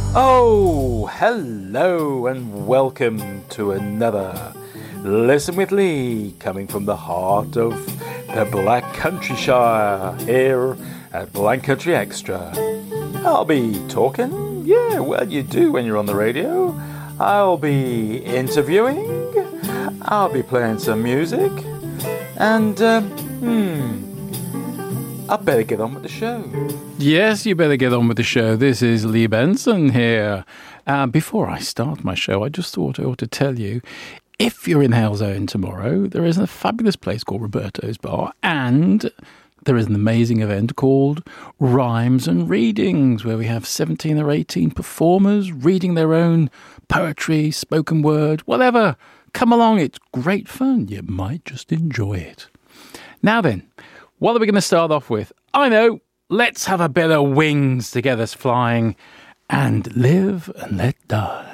Oh, hello and welcome to another Listen with Lee, coming from the heart of the Black Countryshire here at Black Country Extra. I'll be talking, yeah, well you do when you're on the radio. I'll be interviewing, I'll be playing some music, and I better get on with the show. Yes, you better get on with the show. This is Lee Benson here. Before I start my show, I just thought I ought to tell you, if you're in Halesowen tomorrow, there is a fabulous place called Roberto's Bar, and there is an amazing event called Rhymes and Readings, where we have 17 or 18 performers reading their own poetry, spoken word, whatever. Come along, it's great fun. You might just enjoy it. Now then, what are we going to start off with? I know, let's have a bit of Wings to get us flying and live and let die.